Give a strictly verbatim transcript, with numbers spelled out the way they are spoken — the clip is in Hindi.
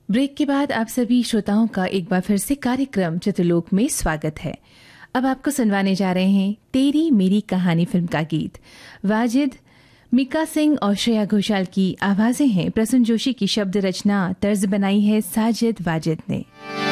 ब्रेक के बाद आप सभी श्रोताओं का एक बार फिर से कार्यक्रम चित्रलोक में स्वागत है। अब आपको सुनवाने जा रहे हैं तेरी मेरी कहानी फिल्म का गीत। वाजिद, मीका सिंह और श्रेया घोषाल की आवाजें हैं। प्रसून जोशी की शब्द रचना तर्ज बनाई है साजिद वाजिद ने।